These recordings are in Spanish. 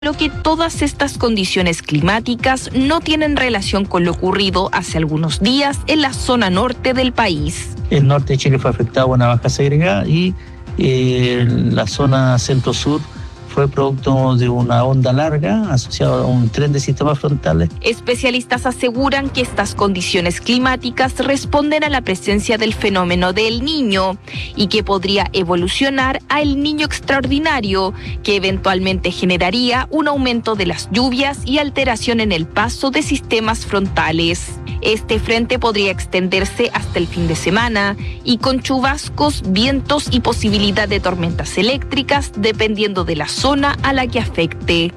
Lo que todas estas condiciones climáticas no tienen relación con lo ocurrido hace algunos días en la zona norte del país. El norte de Chile fue afectado por una baja segregada y la zona centro-sur fue producto de una onda larga asociada a un tren de sistemas frontales. Especialistas aseguran que estas condiciones climáticas responden a la presencia del fenómeno de El Niño y que podría evolucionar a El Niño extraordinario, que eventualmente generaría un aumento de las lluvias y alteración en el paso de sistemas frontales. Este frente podría extenderse hasta el fin de semana y con chubascos, vientos y posibilidad de tormentas eléctricas dependiendo de la zona a la que afecte.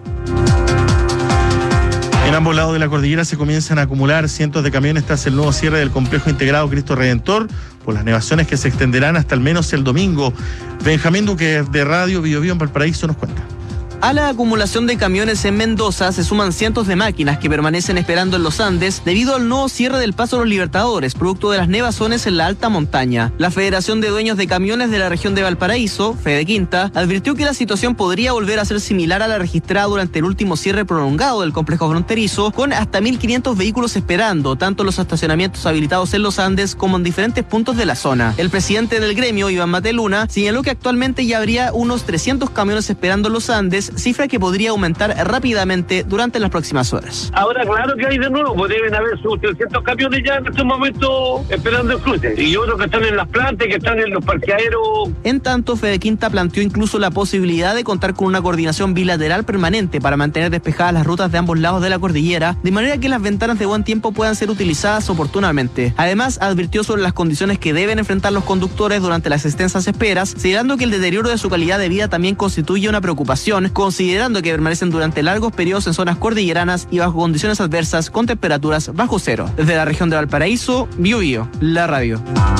En ambos lados de la cordillera se comienzan a acumular cientos de camiones tras el nuevo cierre del complejo integrado Cristo Redentor por las nevaciones que se extenderán hasta al menos el domingo. Benjamín Duque de Radio Bio Bio en Valparaíso nos cuenta. A la acumulación de camiones en Mendoza se suman cientos de máquinas que permanecen esperando en los Andes debido al nuevo cierre del Paso a los Libertadores, producto de las nevazones en la alta montaña. La Federación de Dueños de Camiones de la región de Valparaíso, Fede Quinta, advirtió que la situación podría volver a ser similar a la registrada durante el último cierre prolongado del complejo fronterizo, con hasta 1.500 vehículos esperando, tanto en los estacionamientos habilitados en los Andes como en diferentes puntos de la zona. El presidente del gremio, Iván Mateluna, señaló que actualmente ya habría unos 300 camiones esperando en los Andes, cifra que podría aumentar rápidamente durante las próximas horas. Ahora, claro que hay de nuevo, pues deben haber sus 300 camiones ya en estos momentos esperando el cruce. Y otros que están en las plantas, que están en los parqueaderos. En tanto, Fede Quinta planteó incluso la posibilidad de contar con una coordinación bilateral permanente para mantener despejadas las rutas de ambos lados de la cordillera, de manera que las ventanas de buen tiempo puedan ser utilizadas oportunamente. Además, advirtió sobre las condiciones que deben enfrentar los conductores durante las extensas esperas, señalando que el deterioro de su calidad de vida también constituye una preocupación, considerando que permanecen durante largos periodos en zonas cordilleranas y bajo condiciones adversas con temperaturas bajo cero. Desde la región de Valparaíso, Bio Bio, la radio.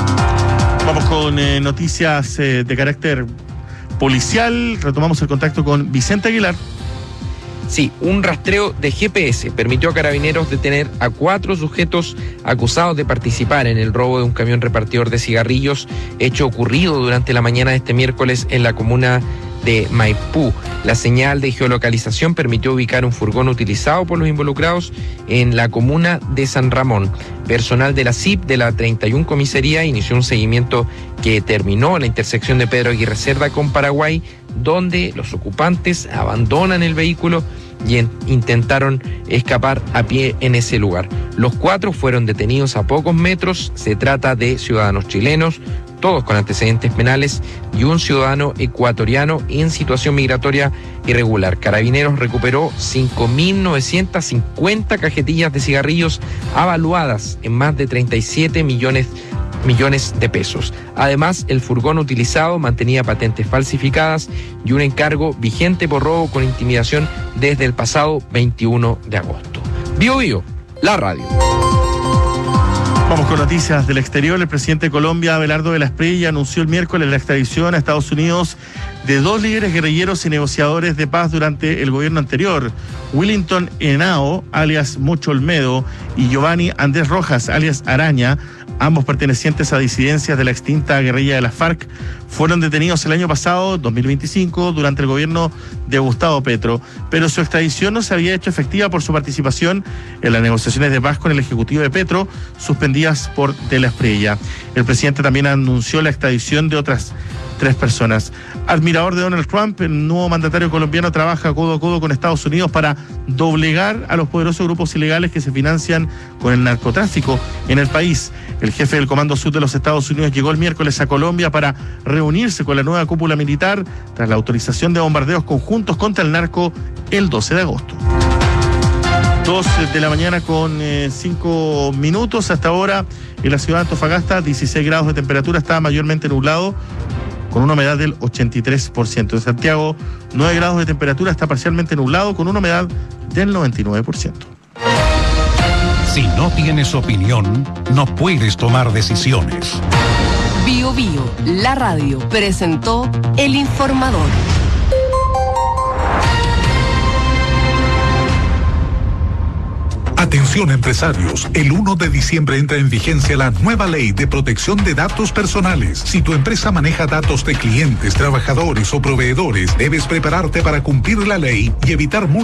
Vamos con noticias de carácter policial. Retomamos el contacto con Vicente Aguilar. Sí, un rastreo de GPS permitió a Carabineros detener a 4 sujetos acusados de participar en el robo de un camión repartidor de cigarrillos, hecho ocurrido durante la mañana de este miércoles en la comuna de Maipú. La señal de geolocalización permitió ubicar un furgón utilizado por los involucrados en la comuna de San Ramón. Personal de la CIP de la 31 Comisaría inició un seguimiento que terminó en la intersección de Pedro Aguirre Cerda con Paraguay, donde los ocupantes abandonan el vehículo y intentaron escapar a pie en ese lugar. Los 4 fueron detenidos a pocos metros. Se trata de ciudadanos chilenos, todos con antecedentes penales, y un ciudadano ecuatoriano en situación migratoria irregular. Carabineros recuperó 5.950 cajetillas de cigarrillos avaluadas en más de 37 millones de pesos. Además, el furgón utilizado mantenía patentes falsificadas y un encargo vigente por robo con intimidación desde el pasado 21 de agosto. Bio Bio, la radio. Vamos con noticias del exterior. El presidente de Colombia, Abelardo de la Espriella, anunció el miércoles la extradición a Estados Unidos de 2 líderes guerrilleros y negociadores de paz durante el gobierno anterior. Willington Henao, alias Mucho Olmedo, y Giovanni Andrés Rojas, alias Araña, ambos pertenecientes a disidencias de la extinta guerrilla de las FARC, fueron detenidos el año pasado, 2025, durante el gobierno de Gustavo Petro, pero su extradición no se había hecho efectiva por su participación en las negociaciones de paz con el ejecutivo de Petro, suspendidas por De la Espriella. El presidente también anunció la extradición de otras 3 personas. Admirador de Donald Trump, el nuevo mandatario colombiano trabaja codo a codo con Estados Unidos para doblegar a los poderosos grupos ilegales que se financian con el narcotráfico en el país. El jefe del Comando Sur de los Estados Unidos llegó el miércoles a Colombia para reunirse con la nueva cúpula militar tras la autorización de bombardeos conjuntos contra el narco el 12 de agosto. 2 de la mañana con 5 minutos. Hasta ahora en la ciudad de Antofagasta, 16 grados de temperatura, está mayormente nublado, con una humedad del 83%. En Santiago, 9 grados de temperatura, está parcialmente nublado, con una humedad del 99%. Si no tienes opinión, no puedes tomar decisiones. Bio Bio, la radio, presentó El Informador. Atención. Atención empresarios, el 1 de diciembre entra en vigencia la nueva ley de protección de datos personales. Si tu empresa maneja datos de clientes, trabajadores o proveedores, debes prepararte para cumplir la ley y evitar